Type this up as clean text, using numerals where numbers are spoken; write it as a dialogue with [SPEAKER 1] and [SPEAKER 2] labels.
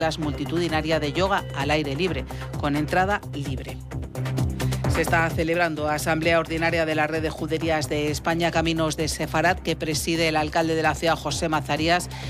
[SPEAKER 1] multitudinaria de yoga al aire libre, con entrada libre. Se está celebrando Asamblea Ordinaria de la Red de Juderías de España, Caminos de Sefarat, que preside el alcalde de la ciudad, José Mazarías.